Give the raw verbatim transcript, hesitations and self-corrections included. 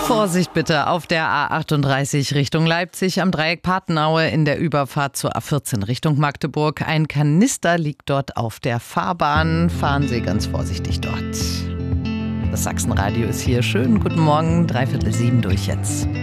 Vorsicht bitte auf der A achtunddreißig Richtung Leipzig am Dreieck Patenaue in der Überfahrt zur A vierzehn Richtung Magdeburg. Ein Kanister liegt dort auf der Fahrbahn. Fahren Sie ganz vorsichtig dort. Das Sachsenradio ist hier. Schönen guten Morgen, dreiviertel sieben durch jetzt.